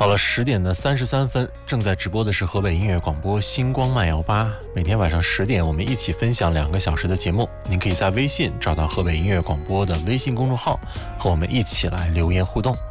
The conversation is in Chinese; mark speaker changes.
Speaker 1: 好了，10:33，正在直播的是河北音乐广播星光慢摇吧。每天晚上10点，我们一起分享2个小时的节目。您可以在微信找到河北音乐广播的微信公众号，和我们一起来留言互动。